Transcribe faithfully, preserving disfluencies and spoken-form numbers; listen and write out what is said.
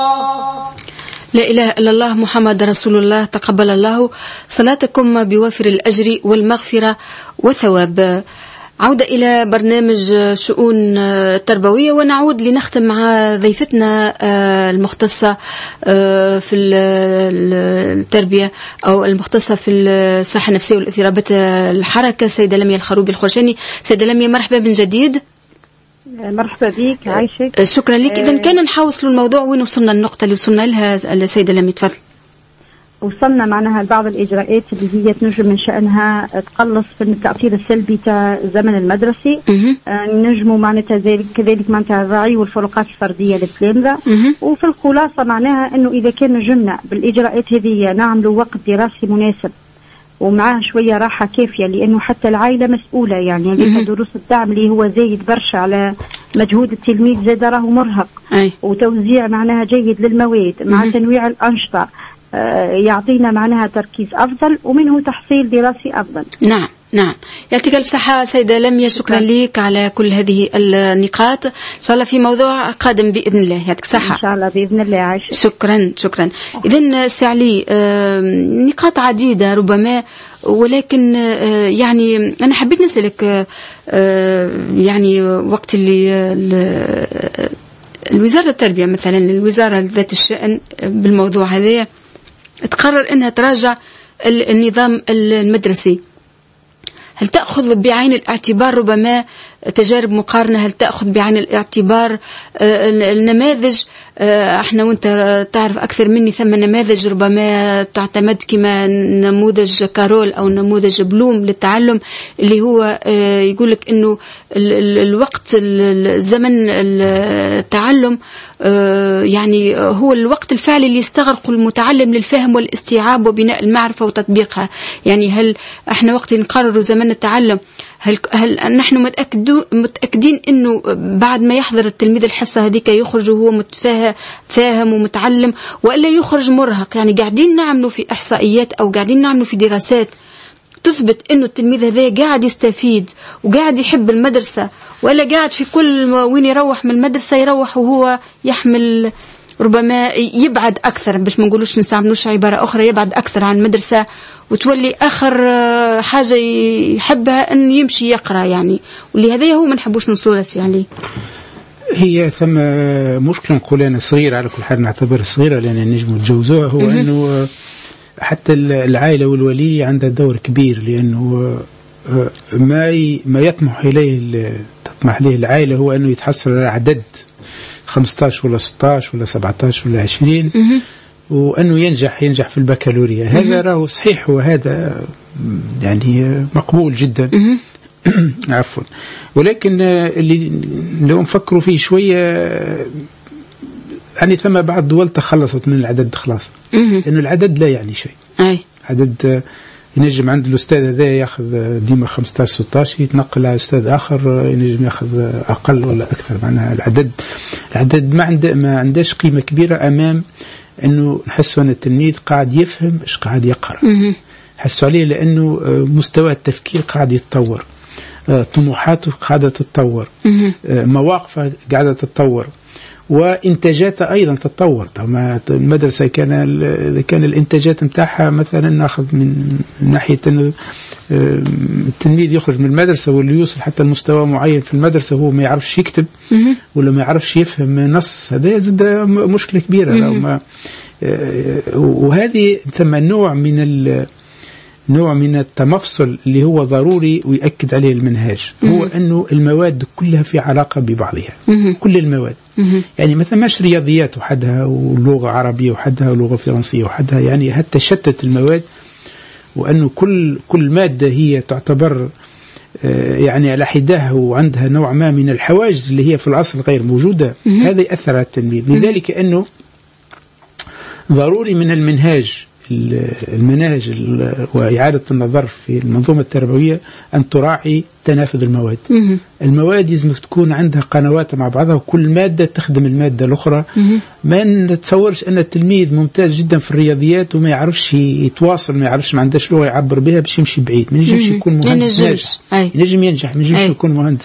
لا إله إلا الله محمد رسول الله تقبل الله صلاتكم بوافر الأجر والمغفرة والثواب. عودة إلى برنامج شؤون تربوية، ونعود لنختم مع ضيفتنا المختصة في التربية أو المختصة في الصحة النفسية والاضطرابات الحركة، سيدة لميا الخروبي الخرشاني. سيدة لميا مرحبا من جديد. مرحبا بك، عايشك. شكرا لك. إذن كان نحاوصلوا الموضوع، وين وصلنا النقطة اللي وصلنا لها السيدة لميا؟ تفضل. وصلنا معناها لبعض الإجراءات اللي هي تنجم من شأنها تقلص في التأثير السلبي تاع الزمن المدرسي. آه نجموا معناتها ذلك كذلك معناتها الرعي والفروقات الفردية للتلامذة. وفي الخلاصة معناها أنه إذا كان نجمنا بالإجراءات هذه نعملوا وقت دراسي مناسب ومعاه شوية راحة كافية، لأنه حتى العائلة مسؤولة، يعني ليس دروس الدعم اللي هو زايد برشا على مجهود التلميذ زاد راه مرهق. أي. وتوزيع معناها جيد للمواد مع تنويع الأنشطة يعطينا معناها تركيز أفضل ومنه تحصيل دراسي أفضل. نعم نعم، يعطيك الف صحة سيدة لميا، شكرا لك على كل هذه النقاط. إن شاء الله في موضوع قادم بإذن الله. يعطيك صحة. إن شاء الله بإذن الله. عايش. شكرا شكرا. إذن سعلي، نقاط عديدة ربما، ولكن يعني أنا حبيت نسألك، يعني وقت اللي الوزارة التربية مثلا، الوزارة ذات الشأن بالموضوع هذا تقرر أنها تراجع النظام المدرسي، هل تأخذ بعين الاعتبار ربما تجارب مقارنة؟ هل تأخذ بعين الاعتبار النماذج؟ احنا وانت تعرف أكثر مني، ثم نماذج ربما تعتمد كما نموذج كارول أو نموذج بلوم للتعلم، اللي هو يقولك أنه الوقت الزمن التعلم يعني هو الوقت الفعلي اللي يستغرق المتعلم للفهم والاستيعاب وبناء المعرفة وتطبيقها. يعني هل احنا وقت نقرر زمن التعلم، هل هل نحن متأكدو متأكدين إنه بعد ما يحضر التلميذ الحصة هذيك يخرج وهو متفاهم فاهم ومتعلم، وإلا يخرج مرهق؟ يعني قاعدين نعملوا في إحصائيات أو قاعدين نعملوا في دراسات تثبت إنه التلميذ هذا قاعد يستفيد وقاعد يحب المدرسة، ولا قاعد في كل وين يروح من المدرسة يروح وهو يحمل ربما يبعد أكثر، باش ما نقولوش نستعملوش عبارة أخرى، يبعد أكثر عن المدرسة، وتولي آخر حاجة يحبها أن يمشي يقرأ يعني. واللي هذا هو ما نحبوش نوصله يعني. هي ثم مشكلة نقول أنا صغيرة، على كل حال نعتبر صغيرة لأن نجم نتجوزوها، هو أنه حتى العائلة والولي عندها دور كبير، لأنه ما ما يطمح إليه تطمح إليه العائلة هو أنه يتحصل على عدد خمسة عشر ولا ستة عشر ولا سبعة عشر ولا عشرين، وأنه ينجح ينجح في البكالوريا. هذا راه صحيح، وهذا يعني مقبول جدا. عفوا. ولكن اللي لو نفكروا فيه شوية، يعني ثم بعض دول تخلصت من العدد خلاص، لأنه العدد لا يعني شيء. أي. عدد ينجم عند الأستاذ هذا يأخذ ديما خمسة عشر ستة عشر، يتنقل على أستاذ آخر ينجم يأخذ أقل ولا أكثر. معناها العدد العدد ما عنده ما عندهش قيمة كبيرة أمام أنه نحسوا أن التلميذ قاعد يفهم إيش قاعد يقرأ، حسوا عليه، لأنه مستوى التفكير قاعد يتطور، طموحاته قاعدة تتطور، مواقفه قاعدة تتطور، وإنتاجاته أيضا تتطور. طبعا المدرسة كان إذا كان الإنتاجات متاعها مثلا ناخذ من ناحية أنه التلميذ يخرج من المدرسة واللي يوصل حتى المستوى معين في المدرسة هو ما يعرفش يكتب ولا ما يعرفش يفهم نص، هذا زاد مشكلة كبيرة. وهذه ثم نوع من نوع من التمفصل اللي هو ضروري ويأكد عليه المنهاج، هو أنه المواد كلها في علاقة ببعضها، كل المواد. يعني مثلا مش رياضيات وحدها ولغة عربية وحدها ولغة فرنسية وحدها، يعني حتى شتت المواد، وأنه كل كل مادة هي تعتبر يعني على حدها وعندها نوع ما من الحواجز اللي هي في الأصل غير موجودة. هذا يأثر على التلميذ. لذلك أنه ضروري من المنهاج المناهج وإعادة النظر في المنظومة التربوية أن تراعي تنافذ المواد. المواد لازم تكون عندها قنوات مع بعضها، وكل مادة تخدم المادة الأخرى. ما نتصورش أن التلميذ ممتاز جدا في الرياضيات وما يعرفش يتواصل، ما يعرفش، ما عندهش لغة يعبر بها باش يمشي بعيد، ما ينجمش يكون مهندس ناجح، ينجم ينجح، ما ينجمش يكون مهندس.